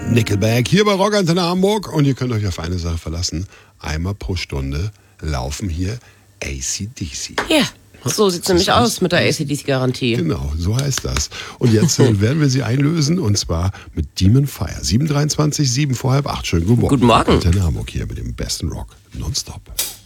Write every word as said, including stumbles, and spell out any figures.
Nickelback hier bei Rockantenne Hamburg und ihr könnt euch auf eine Sache verlassen. Einmal pro Stunde laufen hier A C D C. Ja, so sieht es nämlich aus mit der A C D C-Garantie. Genau, so heißt das. Und jetzt werden wir sie einlösen und zwar mit Demon Fire. sieben dreiundzwanzig, sieben vor halb acht. Schönen guten Morgen. Guten Morgen. Antenne Hamburg hier mit dem besten Rock nonstop.